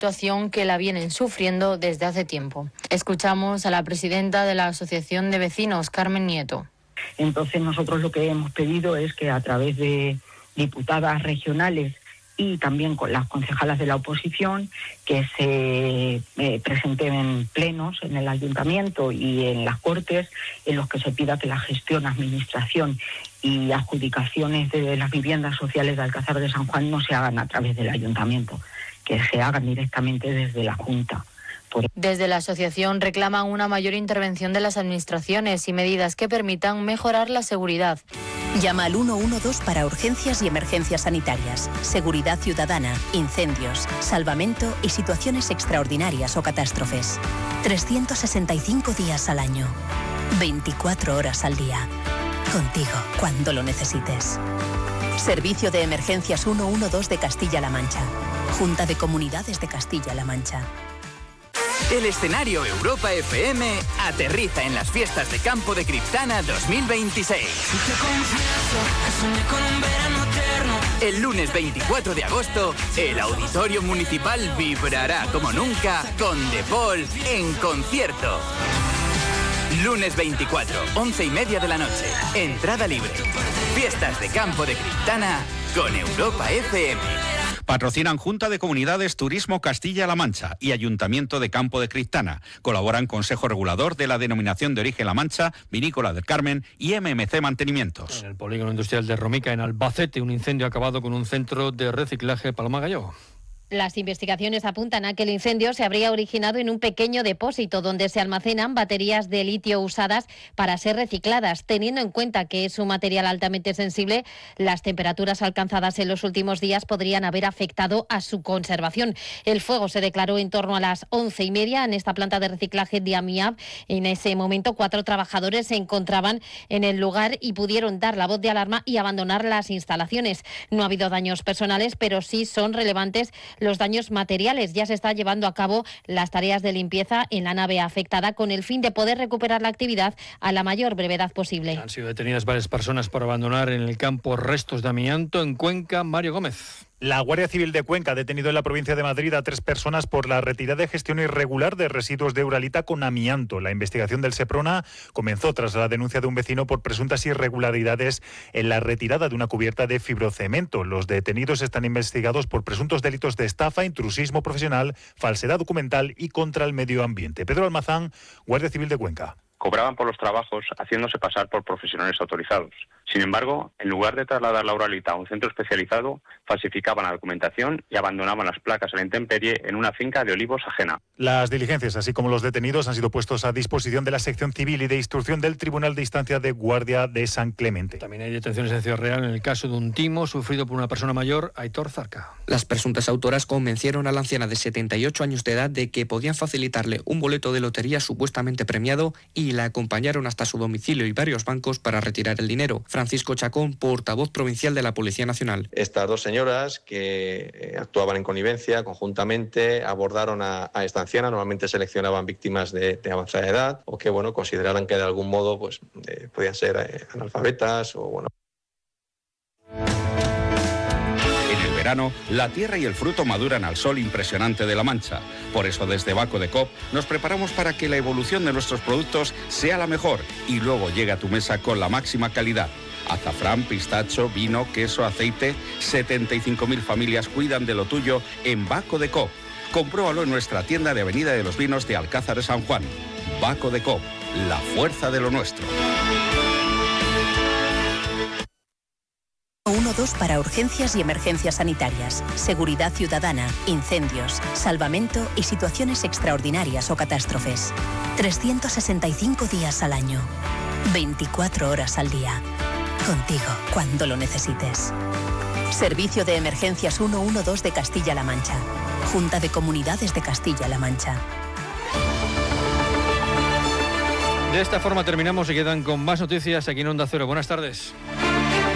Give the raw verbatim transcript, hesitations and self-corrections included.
situación que la vienen sufriendo desde hace tiempo. Escuchamos a la presidenta de la Asociación de Vecinos, Carmen Nieto. Entonces nosotros lo que hemos pedido es que a través de diputadas regionales y también con las concejalas de la oposición, que se eh, presenten en plenos en el ayuntamiento y en las Cortes, en los que se pida que la gestión, administración y adjudicaciones de las viviendas sociales de Alcázar de San Juan no se hagan a través del ayuntamiento, que se hagan directamente desde la Junta. Desde la asociación reclaman una mayor intervención de las administraciones y medidas que permitan mejorar la seguridad. Llama al uno uno dos para urgencias y emergencias sanitarias, seguridad ciudadana, incendios, salvamento y situaciones extraordinarias o catástrofes. trescientos sesenta y cinco días al año, veinticuatro horas al día. Contigo cuando lo necesites. Servicio de Emergencias uno uno dos de Castilla-La Mancha. Junta de Comunidades de Castilla-La Mancha. El escenario Europa F M aterriza en las fiestas de campo de Criptana dos mil veintiséis. El lunes veinticuatro de agosto, el Auditorio Municipal vibrará como nunca con The Paul en concierto. Lunes veinticuatro, once y media de la noche. Entrada libre. Fiestas de campo de Criptana con Europa F M. Patrocinan Junta de Comunidades Turismo Castilla-La Mancha y Ayuntamiento de Campo de Criptana. Colaboran Consejo Regulador de la Denominación de Origen La Mancha, Vinícola del Carmen y M M C Mantenimientos. En el polígono industrial de Romica, en Albacete, un incendio ha acabado con un centro de reciclaje Palma Galló. Las investigaciones apuntan a que el incendio se habría originado en un pequeño depósito donde se almacenan baterías de litio usadas para ser recicladas. Teniendo en cuenta que es un material altamente sensible, las temperaturas alcanzadas en los últimos días podrían haber afectado a su conservación. El fuego se declaró en torno a las once y media en esta planta de reciclaje de Amiab. En ese momento, cuatro trabajadores se encontraban en el lugar y pudieron dar la voz de alarma y abandonar las instalaciones. No ha habido daños personales, pero sí son relevantes los daños materiales. Ya se está llevando a cabo las tareas de limpieza en la nave afectada con el fin de poder recuperar la actividad a la mayor brevedad posible. Han sido detenidas varias personas por abandonar en el campo restos de amianto en Cuenca. Mario Gómez. La Guardia Civil de Cuenca ha detenido en la provincia de Madrid a tres personas por la retirada de gestión irregular de residuos de Uralita con amianto. La investigación del Seprona comenzó tras la denuncia de un vecino por presuntas irregularidades en la retirada de una cubierta de fibrocemento. Los detenidos están investigados por presuntos delitos de estafa, intrusismo profesional, falsedad documental y contra el medio ambiente. Pedro Almazán, Guardia Civil de Cuenca. Cobraban por los trabajos haciéndose pasar por profesionales autorizados. Sin embargo, en lugar de trasladar la Uralita a un centro especializado, falsificaban la documentación y abandonaban las placas a la intemperie en una finca de olivos ajena. Las diligencias, así como los detenidos, han sido puestos a disposición de la sección civil y de instrucción del Tribunal de Instancia de Guardia de San Clemente. También hay detenciones en Ciudad Real en el caso de un timo sufrido por una persona mayor, Aitor Zarca. Las presuntas autoras convencieron a la anciana de setenta y ocho años de edad de que podían facilitarle un boleto de lotería supuestamente premiado y la acompañaron hasta su domicilio y varios bancos para retirar el dinero. Francisco Chacón, portavoz provincial de la Policía Nacional. Estas dos señoras que actuaban en connivencia conjuntamente abordaron a, a esta anciana, normalmente seleccionaban víctimas de, de avanzada edad o que bueno consideraran que de algún modo pues eh, podían ser eh, analfabetas o bueno. Verano, la tierra y el fruto maduran al sol impresionante de La Mancha. Por eso desde Baco de Coop nos preparamos para que la evolución de nuestros productos sea la mejor y luego llegue a tu mesa con la máxima calidad. Azafrán, pistacho, vino, queso, aceite. setenta y cinco mil familias cuidan de lo tuyo en Baco de Coop. Compruébalo en nuestra tienda de Avenida de los Vinos de Alcázar de San Juan. Baco de Coop, la fuerza de lo nuestro. uno dos para urgencias y emergencias sanitarias, seguridad ciudadana, incendios, salvamento y situaciones extraordinarias o catástrofes. trescientos sesenta y cinco días al año, veinticuatro horas al día. Contigo cuando lo necesites. Servicio de Emergencias uno uno dos de Castilla-La Mancha. Junta de Comunidades de Castilla-La Mancha. De esta forma terminamos y quedan con más noticias aquí en Onda Cero. Buenas tardes.